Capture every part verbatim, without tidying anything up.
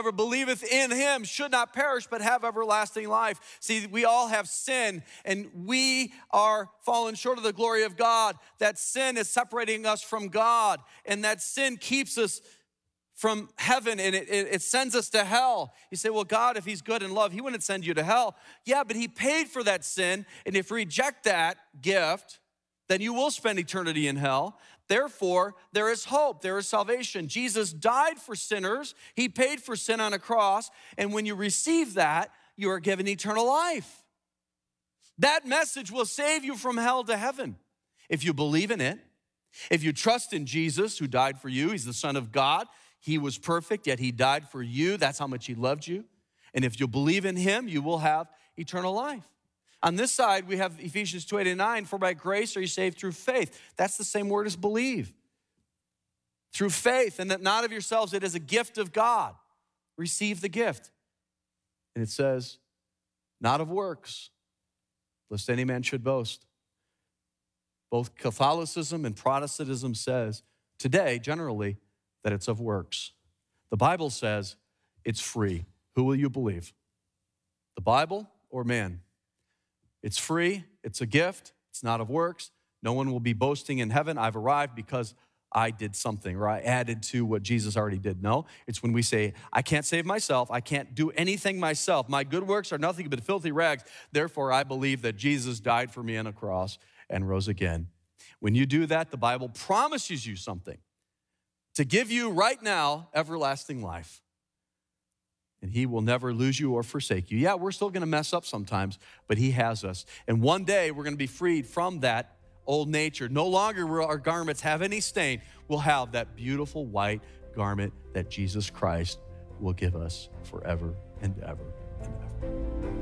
whosoever believeth in him should not perish but have everlasting life. See, we all have sin, and we are fallen short of the glory of God. That sin is separating us from God, and that sin keeps us from heaven, and it, it, it sends us to hell. You say, well, God, if he's good and love, he wouldn't send you to hell. Yeah, but he paid for that sin, and if you reject that gift, then you will spend eternity in hell. Therefore, there is hope, there is salvation. Jesus died for sinners. He paid for sin on a cross, and when you receive that, you are given eternal life. That message will save you from hell to heaven if you believe in it. If you trust in Jesus, who died for you, he's the Son of God. He was perfect, yet he died for you. That's how much he loved you. And if you believe in him, you will have eternal life. On this side, we have Ephesians two, eight, and nine. For by grace are you saved through faith. That's the same word as believe. Through faith, and that not of yourselves, it is a gift of God. Receive the gift. And it says, not of works, lest any man should boast. Both Catholicism and Protestantism says today, generally, that it's of works. The Bible says it's free. Who will you believe? The Bible or man? It's free, it's a gift, it's not of works. No one will be boasting in heaven, I've arrived because I did something, or I added to what Jesus already did. No, it's when we say, I can't save myself, I can't do anything myself. My good works are nothing but filthy rags. Therefore, I believe that Jesus died for me on a cross and rose again. When you do that, the Bible promises you something. To give you right now everlasting life. And he will never lose you or forsake you. Yeah, we're still gonna mess up sometimes, but he has us. And one day we're gonna be freed from that old nature. No longer will our garments have any stain. We'll have that beautiful white garment that Jesus Christ will give us forever and ever and ever.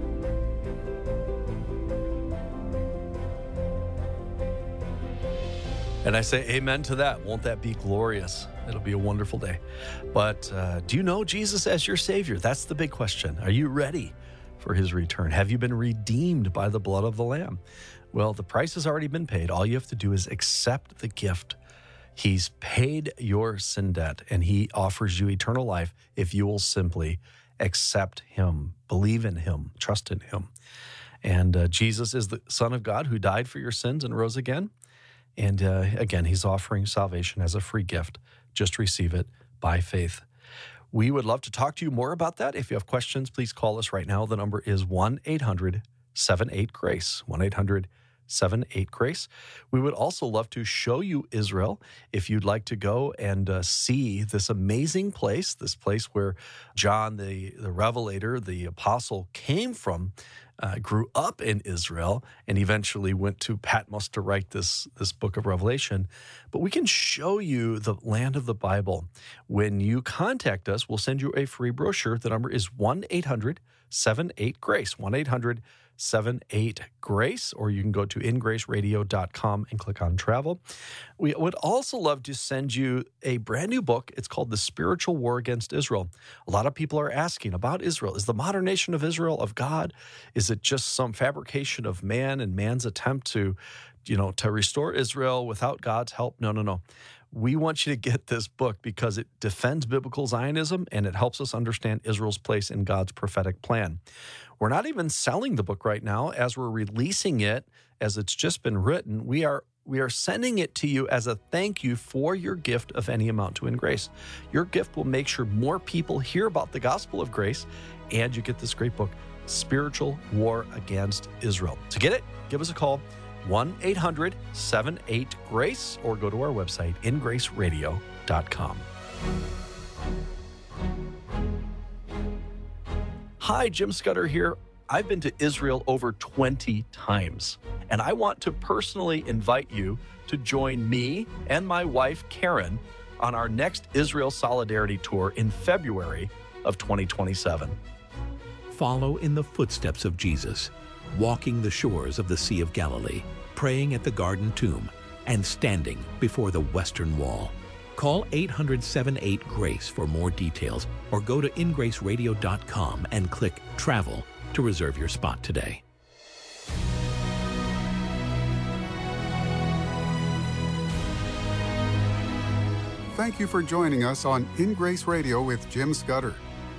And I say amen to that. Won't that be glorious? It'll be a wonderful day. But uh, do you know Jesus as your Savior? That's the big question. Are you ready for his return? Have you been redeemed by the blood of the Lamb? Well, the price has already been paid. All you have to do is accept the gift. He's paid your sin debt, and he offers you eternal life if you will simply accept him, believe in him, trust in him. And uh, Jesus is the Son of God who died for your sins and rose again. And uh, again, he's offering salvation as a free gift. Just receive it by faith. We would love to talk to you more about that. If you have questions, please call us right now. The number is one eight hundred seven eight GRACE, one eight hundred seven eight GRACE. We would also love to show you Israel. If you'd like to go and uh, see this amazing place, this place where John, the, the Revelator, the apostle, came from, Uh, grew up in Israel, and eventually went to Patmos to write this, this book of Revelation. But we can show you the land of the Bible. When you contact us, we'll send you a free brochure. The number is one eight hundred seven eight GRACE, one eight hundred seven eight GRACE, or you can go to in grace radio dot com and click on travel. We would also love to send you a brand new book. It's called The Spiritual War Against Israel. A lot of people are asking about Israel. Is the modern nation of Israel of God? Is it just some fabrication of man and man's attempt to, you know, to restore Israel without God's help? No, no, no. We want you to get this book because it defends biblical Zionism and it helps us understand Israel's place in God's prophetic plan. We're not even selling the book right now. As we're releasing it, as it's just been written, we are we are sending it to you as a thank you for your gift of any amount to In Grace. Your gift will make sure more people hear about the gospel of grace, and you get this great book, Spiritual War Against Israel. To get it, give us a call, one eight hundred seven eight GRACE, or go to our website, in grace radio dot com. Hi, Jim Scudder here. I've been to Israel over twenty times, and I want to personally invite you to join me and my wife, Karen, on our next Israel Solidarity Tour in February of twenty twenty-seven. Follow in the footsteps of Jesus, walking the shores of the Sea of Galilee, praying at the Garden Tomb, and standing before the Western Wall. Call eight hundred seven eight GRACE for more details, or go to in grace radio dot com and click Travel to reserve your spot today. Thank you for joining us on In Grace Radio with Jim Scudder.